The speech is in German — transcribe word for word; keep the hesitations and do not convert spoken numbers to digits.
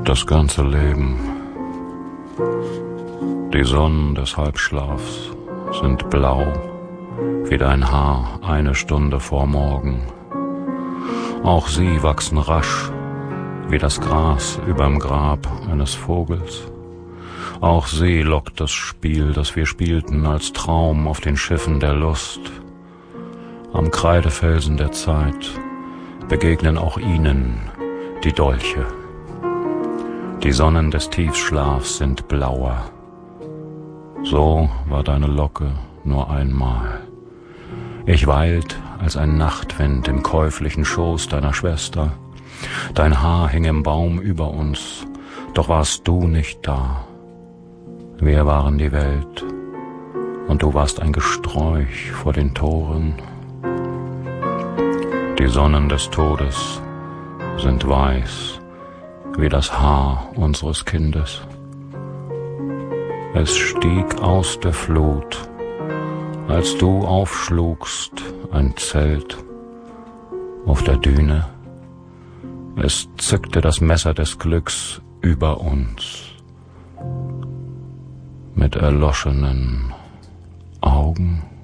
Das ganze Leben, die Sonnen des Halbschlafs sind blau wie dein Haar eine Stunde vor Morgen. Auch sie wachsen rasch wie das Gras überm Grab eines Vogels. Auch sie lockt das Spiel, das wir spielten als Traum auf den Schiffen der Lust. Am Kreidefelsen der Zeit begegnen auch ihnen die Dolche. Die Sonnen des Tiefschlafs sind blauer. So war deine Locke nur einmal. Ich weilt als ein Nachtwind im käuflichen Schoß deiner Schwester. Dein Haar hing im Baum über uns, doch warst du nicht da. Wir waren die Welt, und du warst ein Gesträuch vor den Toren. Die Sonnen des Todes sind weiß wie das Haar unseres Kindes. Es stieg aus der Flut, als du aufschlugst ein Zelt auf der Düne. Es zückte das Messer des Glücks über uns. Mit erloschenen Augen